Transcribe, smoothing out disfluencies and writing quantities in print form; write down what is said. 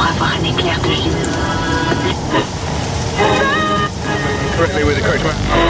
avoir un éclair de génie. Correctly with the coachman.